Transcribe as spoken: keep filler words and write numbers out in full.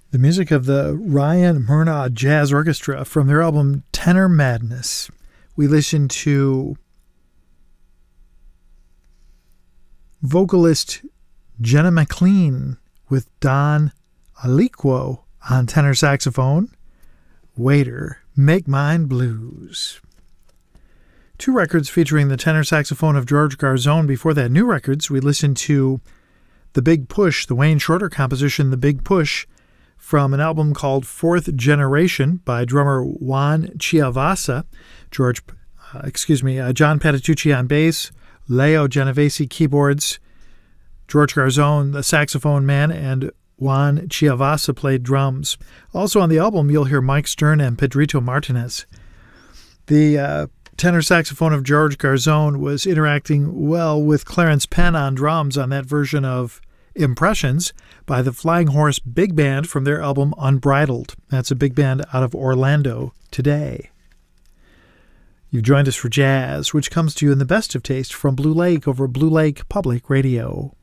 The music of the Ryan Murnau Jazz Orchestra from their album Tenor Madness. We listened to vocalist Jenna McLean with Don Aliquo on tenor saxophone. Waiter, Make Mine Blues. Two records featuring the tenor saxophone of George Garzone. Before that, new records, we listened to The Big Push, the Wayne Shorter composition, The Big Push, from an album called Fourth Generation by drummer Juan Chiavasa, George, uh, excuse me, uh, John Patitucci on bass, Leo Genovese keyboards, George Garzone, the saxophone man, and Juan Chiavasa played drums. Also on the album, you'll hear Mike Stern and Pedrito Martinez. The uh, tenor saxophone of George Garzone was interacting well with Clarence Penn on drums on that version of Impressions by the Flying Horse Big Band from their album Unbridled. That's a big band out of Orlando today. You've joined us for jazz, which comes to you in the best of taste from Blue Lake over Blue Lake Public Radio.